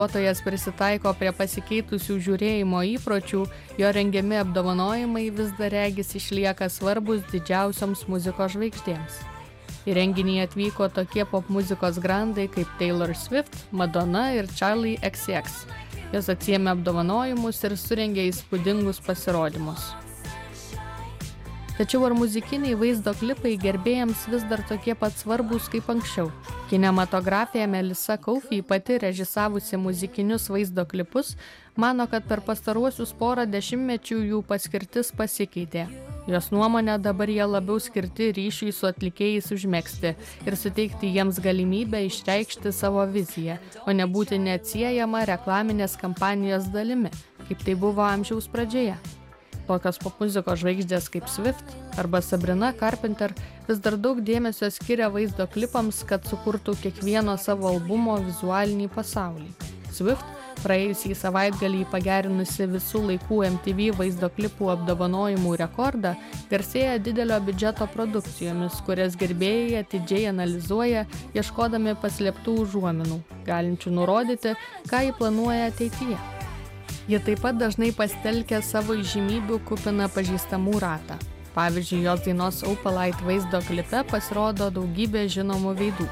Vartotojas prisitaiko prie pasikeitusių žiūrėjimo įpročių, jo rengiami apdovanojimai vis dar regis išlieka svarbus didžiausioms muzikos žvaigždėms. Į renginį atvyko tokie popmuzikos grandai kaip Taylor Swift, Madonna ir Charli XCX. Jos atsiėmė apdovanojimus ir surengė įspūdingus pasirodymus. Tačiau ar muzikiniai vaizdo klipai gerbėjams vis dar tokie pat svarbūs kaip anksčiau? Kinematografė Melissa Coffey, pati režisavusi muzikinius vaizdo klipus, mano, kad per pastaruosius porą dešimtmečių jų paskirtis pasikeitė. Jos nuomonė, dabar jie labiau skirti ryšiui su atlikėjais užmegzti ir suteikti jiems galimybę išreikšti savo viziją, o ne būti neatsiejama reklaminės kampanijos dalimi, kaip tai buvo amžiaus pradžioje. Tokios popmuzikos žvaigždės kaip Swift arba Sabrina Carpenter vis dar daug dėmesio skiria vaizdo klipams, kad sukurtų kiekvieno savo albumo vizualinį pasaulį. Swift praėjusį savaitgalį pagerinusi visų laikų MTV vaizdo klipų apdovanojimų rekordą garsėja didelio biudžeto produkcijomis, kurias gerbėjai atidžiai analizuoja, ieškodami paslėptų užuominų, galinčių nurodyti, ką ji planuoja ateityje. Jie taip pat dažnai pasitelkia savo įžymybių kupiną pažįstamų ratą. Pavyzdžiui, jos dainos Opalite vaizdo klipe pasirodo daugybė žinomų veidų.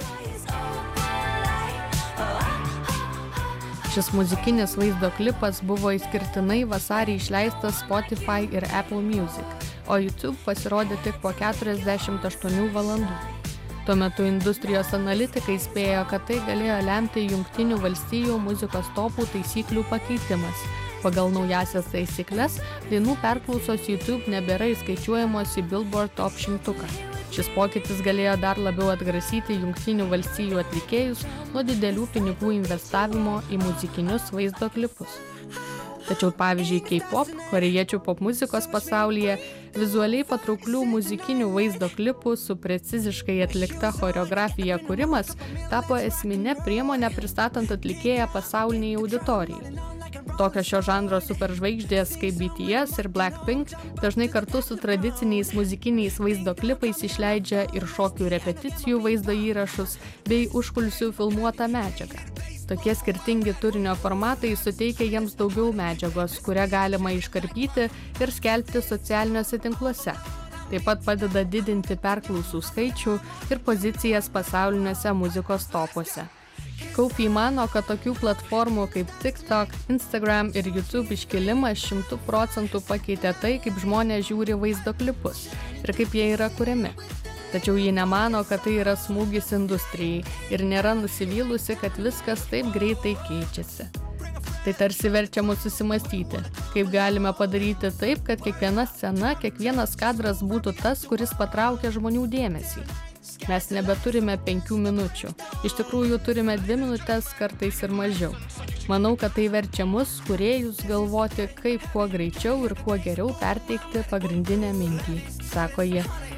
Šis muzikinis vaizdo klipas buvo išskirtinai vasarį išleistas Spotify ir Apple Music, o YouTube pasirodė tik po 48 valandų. Tuo metu industrijos analitikai spėjo, kad tai galėjo lemti Jungtinių valstijų muzikos topų taisyklių pakeitimas. Pagal naujasias taisykles, dainų perklausos YouTube nebėra įskaičiuojamos į Billboard Top 100. Šis pokytis galėjo dar labiau atgrasyti Jungtinių valstijų atlikėjus nuo didelių pinigų investavimo į muzikinius vaizdo klipus. Tačiau pavyzdžiui K-pop, korėjiečių popmuzikos pasaulyje, vizualiai patrauklių muzikinių vaizdo klipų su preciziškai atlikta choreografija kūrimas tapo esminė priemonė pristatant atlikėją pasauliniai auditorijai. Tokios šio žanro superžvaigždės kaip BTS ir Blackpink dažnai kartu su tradiciniais muzikiniais vaizdo klipais išleidžia ir šokių repeticijų vaizdo įrašus bei užkulisių filmuotą medžiagą. Tokie skirtingi turinio formatai suteikia jiems daugiau medžiagos, kurią galima iškarpyti ir skelbti socialiniuose tinkluose. Taip pat padeda didinti perklausų skaičių ir pozicijas pasauliniuose muzikos topuose. Coffey mano, kad tokių platformų kaip TikTok, Instagram ir YouTube iškilimas 100% pakeitė tai, kaip žmonės žiūri vaizdo klipus ir kaip jie yra kuriami. Tačiau ji nemano, kad tai yra smūgis industrijai ir nėra nusivylusi, kad viskas taip greitai keičiasi. Tai tarsi verčia mus susimastyti, kaip galime padaryti taip, kad kiekviena scena, kiekvienas kadras būtų tas, kuris patraukia žmonių dėmesį. Mes nebeturime 5 minučių. Iš tikrųjų turime 2 minutės, kartais ir mažiau. Manau, kad tai verčia mus, kūrėjus, galvoti, kaip kuo greičiau ir kuo geriau perteikti pagrindinę mintį, sako ji.